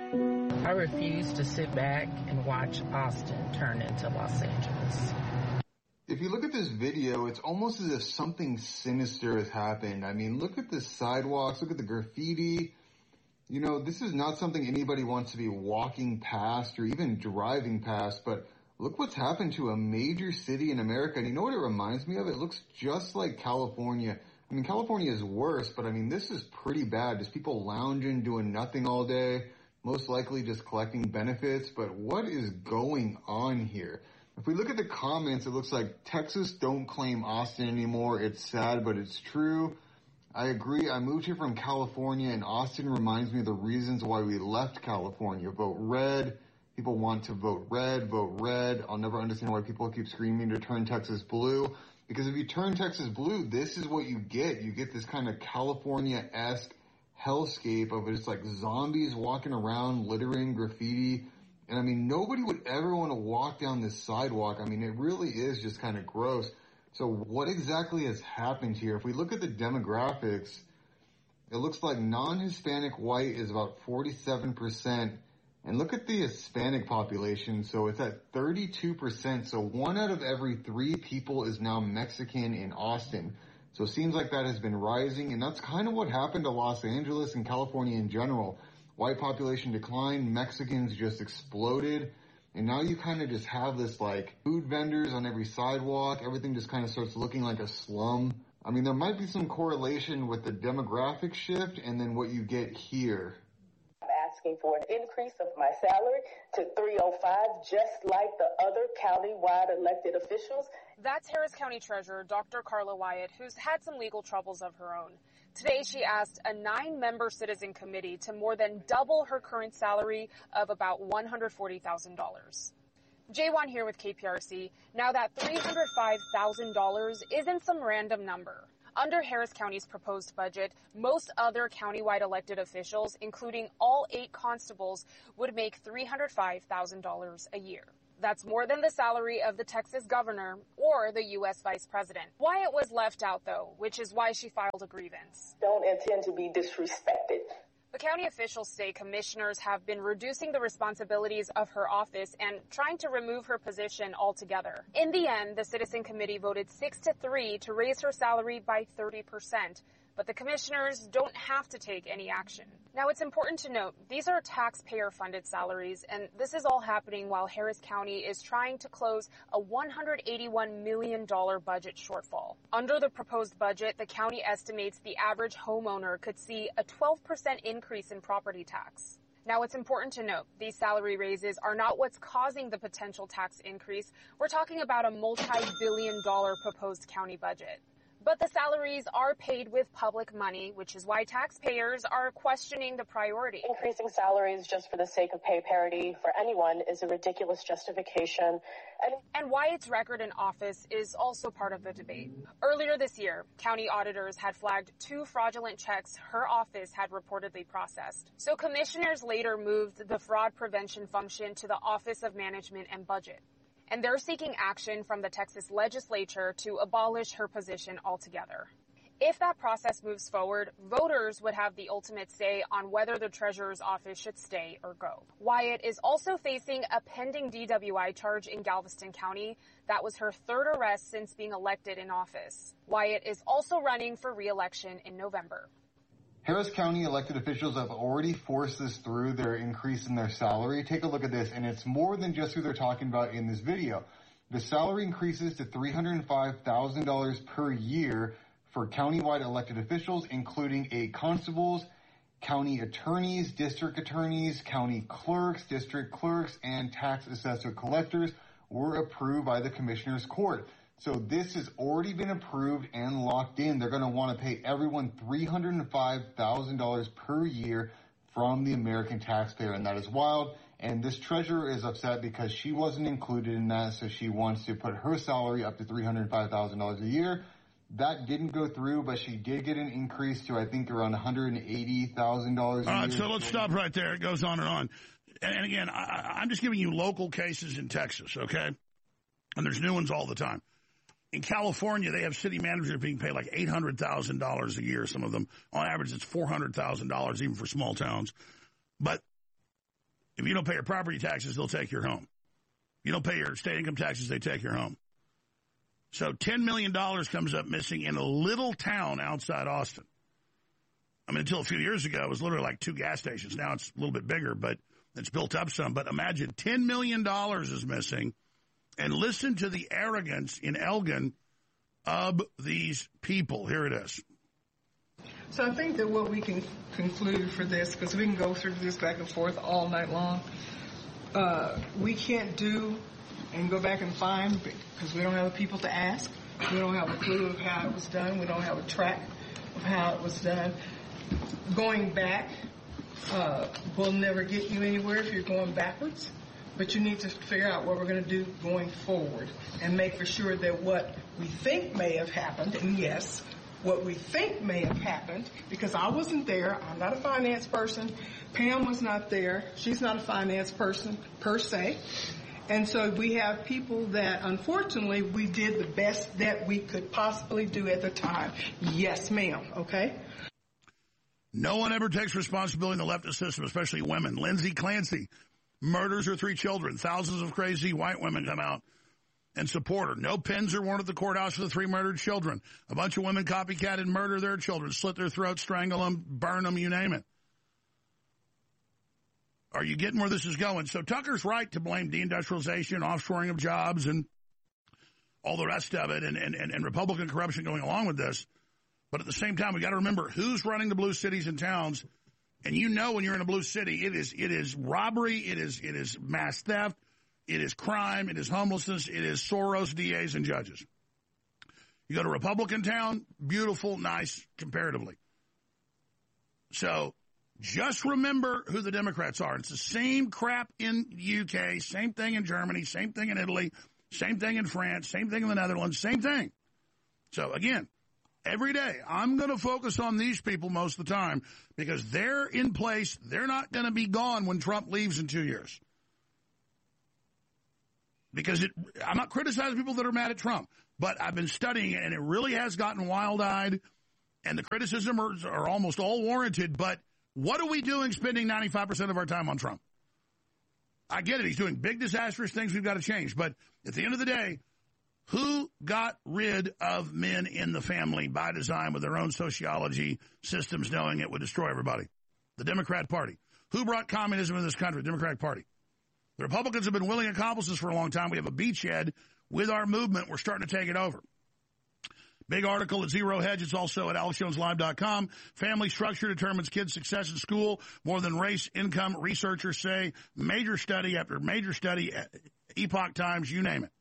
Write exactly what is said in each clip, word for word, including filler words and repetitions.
I refuse to sit back and watch Austin turn into Los Angeles. If you look at this video, it's almost as if something sinister has happened. I mean, look at the sidewalks, look at the graffiti. You know, this is not something anybody wants to be walking past or even driving past, but look what's happened to a major city in America. And you know what it reminds me of? It looks just like California. I mean, California is worse, but I mean, this is pretty bad. Just people lounging, doing nothing all day, most likely just collecting benefits. But what is going on here? If we look at the comments, it looks like Texas don't claim Austin anymore. It's sad, but it's true. I agree. I moved here from California, and Austin reminds me of the reasons why we left California. Vote red. People want to vote red, vote red. I'll never understand why people keep screaming to turn Texas blue. Because if you turn Texas blue, this is what you get. You get this kind of California-esque hellscape of it's like zombies walking around, littering, graffiti. And I mean, nobody would ever want to walk down this sidewalk. I mean, it really is just kind of gross. So what exactly has happened here? If we look at the demographics, it looks like non-Hispanic white is about forty-seven percent. And look at the Hispanic population. So it's at thirty-two percent. So one out of every three people is now Mexican in Austin. So it seems like that has been rising. And that's kind of what happened to Los Angeles and California in general. White population declined, Mexicans just exploded, and now you kind of just have this like food vendors on every sidewalk. Everything just kind of starts looking like a slum. I mean, there might be some correlation with the demographic shift and then what you get here. I'm asking for an increase of my salary to three oh five, just like the other county-wide elected officials. That's Harris County Treasurer Doctor Carla Wyatt, who's had some legal troubles of her own. Today, she asked a nine-member citizen committee to more than double her current salary of about one hundred forty thousand dollars. Jaywan here with K P R C. Now, that three hundred five thousand dollars isn't some random number. Under Harris County's proposed budget, most other countywide elected officials, including all eight constables, would make three hundred five thousand dollars a year. That's more than the salary of the Texas governor or the U S vice president. Wyatt was left out, though, which is why she filed a grievance. Don't intend to be disrespected. The county officials say commissioners have been reducing the responsibilities of her office and trying to remove her position altogether. In the end, the citizen committee voted six to three to raise her salary by thirty percent. But the commissioners don't have to take any action. Now, it's important to note, these are taxpayer-funded salaries, and this is all happening while Harris County is trying to close a one hundred eighty-one million dollars budget shortfall. Under the proposed budget, the county estimates the average homeowner could see a twelve percent increase in property tax. Now, it's important to note, these salary raises are not what's causing the potential tax increase. We're talking about a multi-billion dollar proposed county budget. But the salaries are paid with public money, which is why taxpayers are questioning the priority. Increasing salaries just for the sake of pay parity for anyone is a ridiculous justification. And, and Wyatt's record in office is also part of the debate. Earlier this year, county auditors had flagged two fraudulent checks her office had reportedly processed. So commissioners later moved the fraud prevention function to the Office of Management and Budget. And they're seeking action from the Texas legislature to abolish her position altogether. If that process moves forward, voters would have the ultimate say on whether the treasurer's office should stay or go. Wyatt is also facing a pending D W I charge in Galveston County. That was her third arrest since being elected in office. Wyatt is also running for re-election in November. Harris County elected officials have already forced this through, their increase in their salary. Take a look at this, and it's more than just who they're talking about in this video. The salary increases to three hundred five thousand dollars per year for countywide elected officials, including eight constables, county attorneys, district attorneys, county clerks, district clerks, and tax assessor collectors were approved by the Commissioner's Court. So this has already been approved and locked in. They're going to want to pay everyone three hundred five thousand dollars per year from the American taxpayer, and that is wild. And this treasurer is upset because she wasn't included in that, so she wants to put her salary up to three hundred five thousand dollars a year. That didn't go through, but she did get an increase to, I think, around one hundred eighty thousand dollars a All year. right, so let's stop right there. It goes on and on. And again, I, I'm just giving you local cases in Texas, okay? And there's new ones all the time. In California, they have city managers being paid like eight hundred thousand dollars a year. Some of them, on average, it's four hundred thousand dollars even for small towns. But If you don't pay your property taxes, they'll take your home. You don't pay your state income taxes, they take your home. So ten million dollars comes up missing in a little town outside Austin. I mean, until a few years ago, it was literally like two gas stations. Now it's a little bit bigger, but it's built up some. But imagine ten million dollars is missing. And listen to the arrogance in Elgin of these people. Here it is. So I think that what we can conclude for this, because we can go through this back and forth all night long, uh, we can't do and go back and find because we don't have the people to ask. We don't have a clue of how it was done. We don't have a track of how it was done. Going back uh, will never get you anywhere if you're going backwards. But you need to figure out what we're going to do going forward and make for sure that what we think may have happened, and yes, what we think may have happened, because I wasn't there, I'm not a finance person, Pam was not there, she's not a finance person per se, and so we have people that unfortunately we did the best that we could possibly do at the time. Yes, ma'am, okay? No one ever takes responsibility in the leftist system, especially women. Lindsay Clancy murders her three children. Thousands of crazy white women come out and support her. No pins are worn at the courthouse for the three murdered children. A bunch of women copycat and murder their children, slit their throats, strangle them, burn them, you name it. Are you getting where this is going? So Tucker's right to blame deindustrialization, offshoring of jobs, and all the rest of it, and, and, and, and Republican corruption going along with this. But at the same time, we got to remember who's running the blue cities and towns. And you know when you're in a blue city, it is it is robbery, it is it is mass theft, it is crime, it is homelessness, it is Soros, D As, and judges. You go to Republican town, beautiful, nice, comparatively. So just remember who the Democrats are. It's the same crap in the U K, same thing in Germany, same thing in Italy, same thing in France, same thing in the Netherlands, same thing. So again, every day, I'm going to focus on these people most of the time because they're in place. They're not going to be gone when Trump leaves in two years. Because it, I'm not criticizing people that are mad at Trump, but I've been studying it, and it really has gotten wild-eyed, and the criticism are, are almost all warranted, but what are we doing spending ninety-five percent of our time on Trump? I get it. He's doing big, disastrous things we've got to change, but at the end of the day, who got rid of men in the family by design with their own sociology systems, knowing it would destroy everybody? The Democrat Party. Who brought communism in this country? The Democratic Party. The Republicans have been willing accomplices for a long time. We have a beachhead with our movement. We're starting to take it over. Big article at Zero Hedge. It's also at alex jones live dot com. Family structure determines kids' success in school more than race, income. Researchers say major study after major study, Epoch Times, you name it.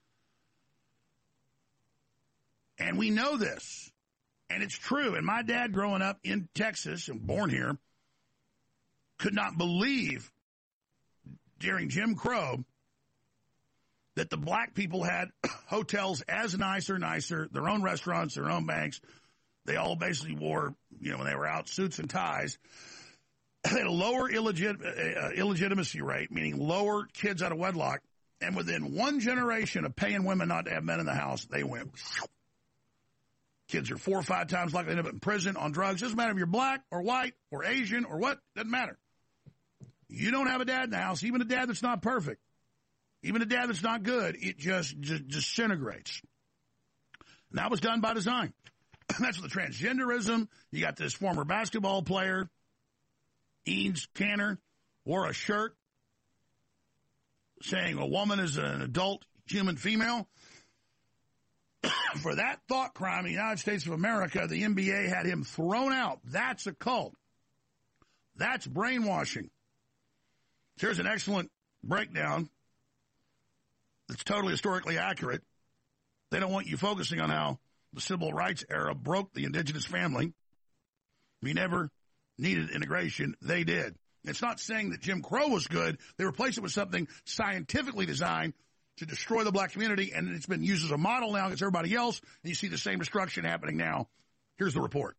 And we know this, and it's true. And my dad, growing up in Texas and born here, could not believe during Jim Crow that the black people had hotels as nice or nicer, their own restaurants, their own banks. They all basically wore, you know, when they were out, suits and ties. They had a lower illegit- uh, illegitimacy rate, meaning lower kids out of wedlock. And within one generation of paying women not to have men in the house, they went. Kids are four or five times likely to end up in prison on drugs. Doesn't matter if you're black or white or Asian or what. Doesn't matter. You don't have a dad in the house, even a dad that's not perfect, even a dad that's not good, it just, just disintegrates. And that was done by design. That's with the transgenderism. You got this former basketball player, Eanes Canner, wore a shirt saying a woman is an adult human female. For that thought crime in the United States of America, the N B A had him thrown out. That's a cult. That's brainwashing. Here's an excellent breakdown that's totally historically accurate. They don't want you focusing on how the civil rights era broke the indigenous family. We never needed integration. They did. It's not saying that Jim Crow was good. They replaced it with something scientifically designed to destroy the black community, and it's been used as a model now against everybody else, and you see the same destruction happening now. Here's the report.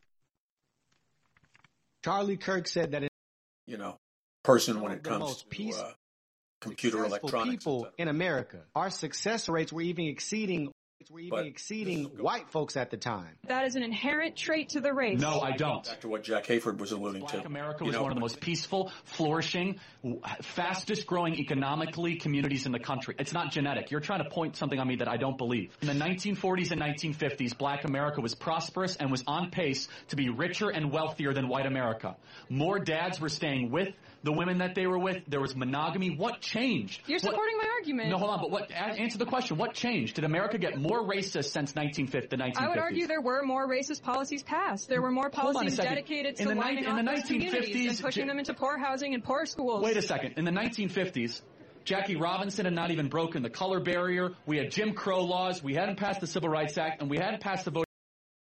Charlie Kirk said that, it, you know, person when it comes to uh, computer electronics. People in America, our success rates were even exceeding Were even exceeding white folks at the time. That is an inherent trait to the race. No, I don't. Back to what Jack Hayford was alluding Black to. America You was know, one of the most peaceful, flourishing, fastest growing economically communities in the country. It's not genetic. You're trying to point something on me that I don't believe. In the nineteen forties and nineteen fifties, Black America was prosperous and was on pace to be richer and wealthier than white America. More dads were staying with the women that they were with. There was monogamy. What changed? You're supporting what, my argument. No, hold on. But what? Answer the question. What changed? Did America get more racist since nineteen fifty, the nineteen fifties? I would argue there were more racist policies passed. There were more policies dedicated to lining up those communities and pushing them into poor housing and poor schools. Wait a second. In the nineteen fifties, Jackie Robinson had not even broken the color barrier. We had Jim Crow laws. We hadn't passed the Civil Rights Act, and we hadn't passed the Voting